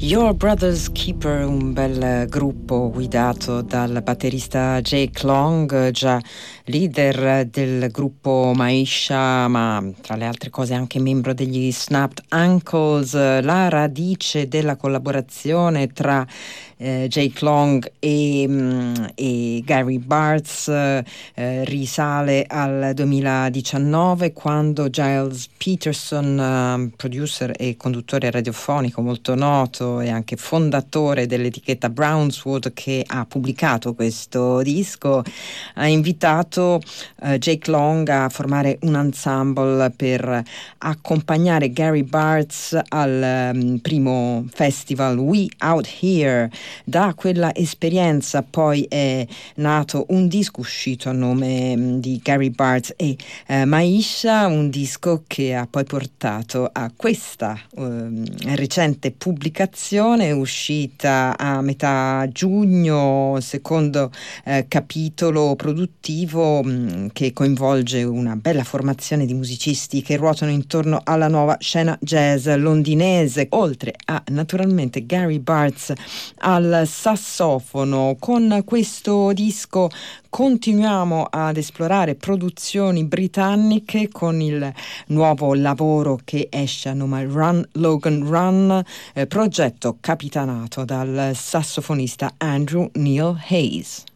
Your Brother's Keeper, un bel gruppo guidato dal batterista Jake Long, già leader del gruppo Maisha, ma tra le altre cose anche membro degli Snapped Ankles. La radice della collaborazione tra Jake Long e Gary Bartz risale al 2019, quando Giles Peterson, producer e conduttore radiofonico molto noto e anche fondatore dell'etichetta Brownswood, che ha pubblicato questo disco, ha invitato Jake Long a formare un ensemble per accompagnare Gary Bartz al primo festival We Out Here. Da quella esperienza poi è nato un disco uscito a nome di Gary Bartz e Maisha, un disco che ha poi portato a questa recente pubblicazione uscita a metà giugno, secondo capitolo produttivo che coinvolge una bella formazione di musicisti che ruotano intorno alla nuova scena jazz londinese, oltre a naturalmente Gary Bartz al sassofono. Con questo disco continuiamo ad esplorare produzioni britanniche con il nuovo lavoro che esce a nome Run Logan Run, progetto capitanato dal sassofonista Andrew Neil Hayes.